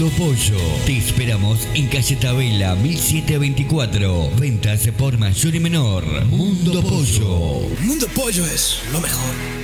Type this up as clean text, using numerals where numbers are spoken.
Pollo. Te esperamos en calle Tabela 1724. Ventas por mayor y menor. Mundo Pollo. Mundo Pollo es lo mejor.